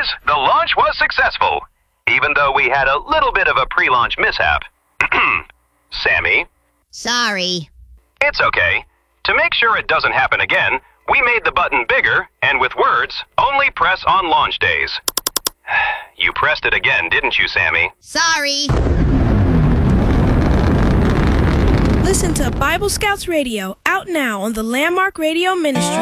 the launch was successful, even though we had a little bit of a pre-launch mishap. Sammy? Sorry. It's okay. To make sure it doesn't happen again, we made the button bigger and with words, only press on launch days. You pressed it again, didn't you, Sammy? Sorry. Listen to Bible Scouts Radio, out now on the Landmark Radio Ministry.